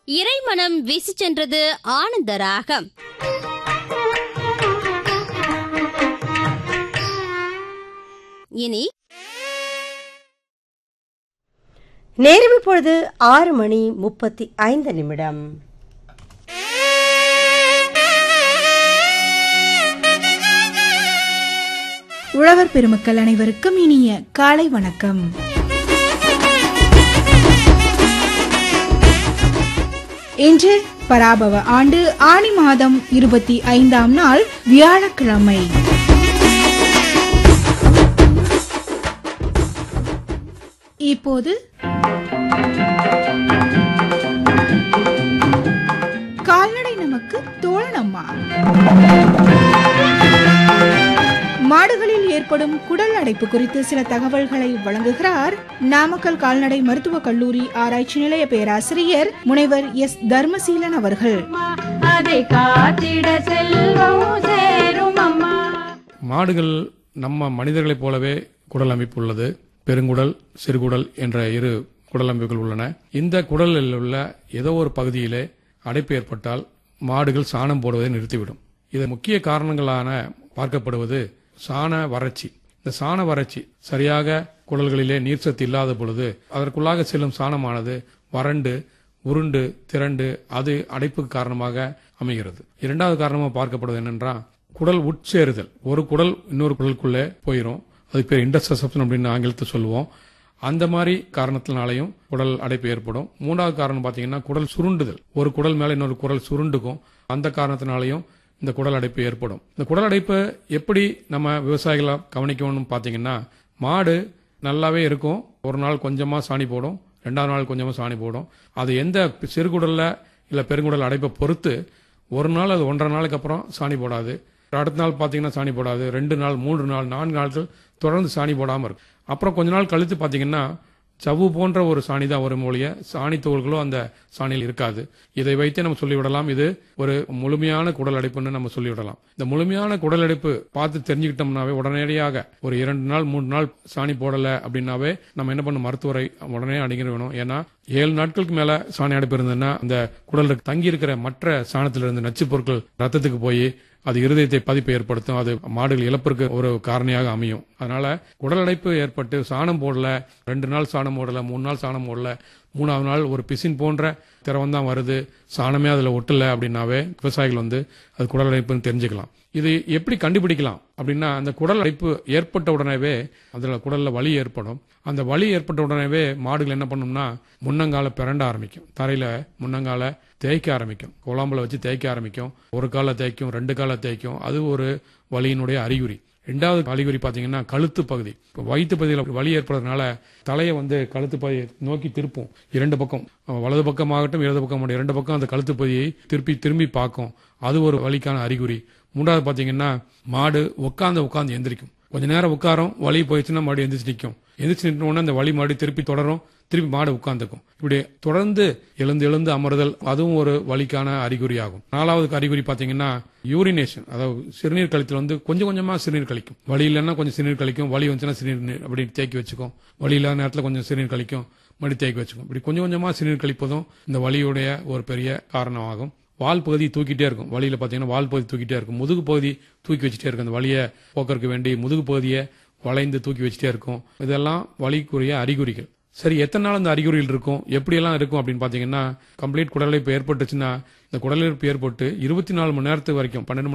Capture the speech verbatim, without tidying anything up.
இறைமனம் வீசி சென்றது ஆனந்த ராகம். இனி நேரம் இப்பொழுது ஆறு மணி முப்பத்தி ஐந்து நிமிடம். உழவர் பெருமக்கள் அனைவருக்கும் இனிய காலை வணக்கம். இன்று பராபவ ஆண்டு ஆனி மாதம் இருபத்தி ஐந்தாம் நாள் வியாழக்கிழமை. இப்போது கால்நடை நமக்கு தோழனம்மா. மாடுகளில் ஏற்படும் குடல் அடைப்பு குறித்து சில தகவல்களை வழங்குகிறார் நாமக்கல் கால்நடை மருத்துவக் கல்லூரி ஆராய்ச்சி நிலைய பேராசிரியர் முனைவர் எஸ் தர்மசீலன் அவர்கள். மாடுகள் நம்ம மனிதர்களைப் போலவே குடல் அமைப்பு உள்ளது. பெருங்குடல், சிறுகுடல் என்ற இரு குடல் அமைப்புகள் உள்ளன. இந்த குடலில் உள்ள ஏதோ ஒரு பகுதியிலே அடைப்பு ஏற்பட்டால் மாடுகள் சாணம் போடுவதை நிறுத்திவிடும். இது முக்கிய காரணங்களான பார்க்கப்படுவது சாண வறட்சி. இந்த சாண வறட்சி சரியாக குடல்களிலே நீர் சத்து இல்லாத பொழுது அதற்குள்ளாக செல்லும் சாணமானது வறண்டு உருண்டு திரண்டு அது அடைப்புக்கு காரணமாக அமைகிறது. இரண்டாவது காரணமாக பார்க்கப்படுவது என்னென்றால் குடல் உட்சேருதல். ஒரு குடல் இன்னொரு குடலுக்குள்ளே போயிடும். அதுக்கு பேர் இன்டர்செப்ஷன் அப்படின்னு ஆங்கிலத்தை சொல்லுவோம். அந்த மாதிரி காரணத்தினாலையும் குடல் அடைப்பு ஏற்படும். மூன்றாவது காரணம் பார்த்தீங்கன்னா குடல் சுருண்டுதல். ஒரு குடல் மேல இன்னொரு குடல் சுருண்டுக்கும். அந்த காரணத்தினாலையும் இந்த குடல் அடைப்பு ஏற்படும். இந்த குடல் அடைப்பு எப்படி நம்ம விவசாயிகளை கவனிக்கணும்னு பார்த்தீங்கன்னா, மாடு நல்லாவே இருக்கும். ஒரு நாள் கொஞ்சமா சாணி போடும், ரெண்டாவது நாள் கொஞ்சமா சாணி போடும். அது எந்த சிறுகுடல்ல இல்ல பெருங்குடல் அடைப்பை பொறுத்து ஒரு நாள் அது ஒன்றரை நாளுக்கு அப்புறம் சாணி போடாது. அடுத்த நாள் பார்த்தீங்கன்னா சாணி போடாது. ரெண்டு நாள் மூன்று நாள் நான்கு நாட்கள் தொடர்ந்து சாணி போடாமல் இருக்கும். அப்புறம் கொஞ்ச நாள் கழித்து பார்த்தீங்கன்னா சவ்வு போன்ற ஒரு சாணி தான் வரும் ஒழிய சாணி தோள்களோ அந்த சாணியில் இருக்காது. இதை வைத்து நம்ம சொல்லிவிடலாம் இது ஒரு முழுமையான குடல் அடைப்புன்னு நம்ம சொல்லிவிடலாம். இந்த முழுமையான குடல் அடைப்பு பார்த்து தெரிஞ்சுக்கிட்டோம்னாவே உடனடியாக ஒரு இரண்டு நாள் மூன்று நாள் சாணி போடல அப்படின்னாவே நம்ம என்ன பண்ண மருத்துவரை உடனே அணுகிடணும். ஏன்னா ஏழு நாட்களுக்கு மேல சாணி அடைப்பு இருந்ததுன்னா அந்த குடலுக்கு தங்கி இருக்கிற மற்ற சாணத்திலிருந்து நச்சு பொருட்கள் ரத்தத்துக்கு போய் அது இருதயத்தை பாதிப்பை ஏற்படுத்தும். அது மாடுகள் இழப்பிற்கு ஒரு காரணியாக அமையும். அதனால குடல் அடைப்பு ஏற்பட்டு சாணம் போடல, ரெண்டு நாள் சாணம் போடல, மூணு நாள் சாணம் போடல, மூணாவது நாள் ஒரு பிசின் போன்ற திரவம் தான் வருது, சாணமே அதுல ஒட்டல அப்படின்னாவே விவசாயிகள் வந்து அது குடல் அடைப்புன்னு தெரிஞ்சுக்கலாம். இது எப்படி கண்டுபிடிக்கலாம் அப்படின்னா, அந்த குடல் அடைப்பு ஏற்பட்ட உடனேவே அதுல குடல்ல வலி ஏற்படும். அந்த வலி ஏற்பட்ட உடனேவே மாடுகள் என்ன பண்ணும்னா முன்னங்கால பிறண்ட ஆரம்பிக்கும். தரையில முன்னங்கால தேய்க்க ஆரம்பிக்கும். குழம்புல வச்சு தேய்க்க ஆரம்பிக்கும். ஒரு காலை தேய்க்கும், ரெண்டு காலை தேய்க்கும். அது ஒரு வலியினுடைய அறிகுறி. ரெண்டாவது அறிகுறி பாத்தீங்கன்னா கழுத்து பகுதி. வயிற்று பகுதியில் வலி ஏற்படுறதுனால தலையை வந்து கழுத்து பகுதியை நோக்கி திருப்பும். இரண்டு பக்கம், வலது பக்கமாகட்டும் இடது பக்கம், இரண்டு பக்கம் அந்த கழுத்து பகுதியை திருப்பி திரும்பி பார்க்கும். அது ஒரு வலிக்கான அறிகுறி. மூன்றாவது பாத்தீங்கன்னா மாடு உட்கார்ந்து உட்கார்ந்து எந்திரிக்கும். கொஞ்ச நேரம் உட்காரும், வலி போயிடுச்சுன்னா மாடு எந்திரிச்சு நிற்கும். எந்திரிச்சு நிற்கணும்னா அந்த வலி மாடு திருப்பி தொடரும், திருப்பி மாடு உட்கார்ந்துக்கும். இப்படி தொடர்ந்து எழுந்து எழுந்து அமர்தல், அதுவும் ஒரு வலிக்கான அறிகுறி ஆகும். நாலாவது அறிகுறி பாத்தீங்கன்னா யூரினேஷன், அதாவது சிறுநீர் கழித்தல் வந்து கொஞ்சம் கொஞ்சமா சிறுநீர் கழிக்கும். வலி இல்லைன்னா கொஞ்சம் சிறுநீர் கழிக்கும், வலி வந்துச்சுன்னா சிறுநீர் அப்படி தேக்கி வச்சுக்கும். வலி இல்லாத நேரத்தில் கொஞ்சம் சிறுநீர் கழிக்கும், மறுபடி தேக்கி வச்சுக்கும். இப்படி கொஞ்சம் கொஞ்சமா சிறுநீர் கழிப்பதும் இந்த வலியுடைய ஒரு பெரிய காரணமாகும். வால் பகுதி தூக்கிட்டே இருக்கும். வலியில பாத்தீங்கன்னா வால் பகுதி தூக்கிட்டே இருக்கும். முதுகு பகுதி தூக்கி வச்சுட்டே இருக்கும். அந்த வலியை போக்கறதுக்கு வேண்டி முதுகு பகுதியை வளைந்து தூக்கி வச்சுட்டே இருக்கும். இதெல்லாம் வலிக்குரிய அறிகுறிகள். சரி, எத்தனை நாள் அந்த அறிகுறிகள் இருக்கும், எப்படியெல்லாம் இருக்கும் அப்படின்னு பாத்தீங்கன்னா, கம்ப்ளீட் குடலிழப்பு ஏற்பட்டுச்சுன்னா இந்த குடலிழப்பு ஏற்பட்டு இருபத்தி நாலு மணி நேரத்துக்கு வரைக்கும் பன்னெண்டு